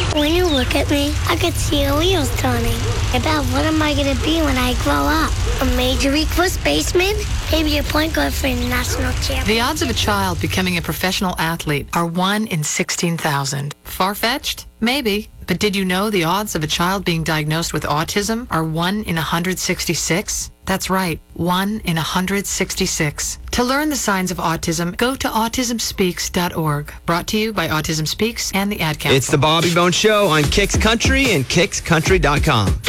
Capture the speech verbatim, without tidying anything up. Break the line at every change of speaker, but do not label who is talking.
When you look at me, I could see your wheels turning. About what am I going to be when I grow up? A major league first baseman? Maybe a point guard for a national champion.
The odds of a child becoming a professional athlete are one in sixteen thousand. Far-fetched? Maybe. But did you know the odds of a child being diagnosed with autism are one in one hundred sixty-six? That's right, one in one hundred sixty-six. To learn the signs of autism, go to autism speaks dot org. Brought to you by Autism Speaks and the Ad Council.
It's the Bobby Bones Show on Kicks Country and kicks country dot com.